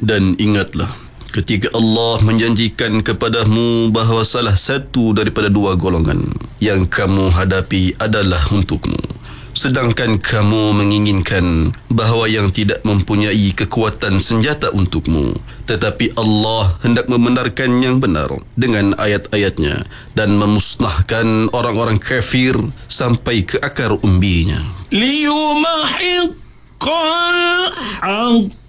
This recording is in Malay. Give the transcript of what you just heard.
Dan ingatlah, ketika Allah menjanjikan kepadamu bahawa salah satu daripada dua golongan yang kamu hadapi adalah untukmu, sedangkan kamu menginginkan bahawa yang tidak mempunyai kekuatan senjata untukmu, tetapi Allah hendak membenarkan yang benar dengan ayat-ayatnya dan memusnahkan orang-orang kafir sampai ke akar umbinya. liyumahiqqal haqq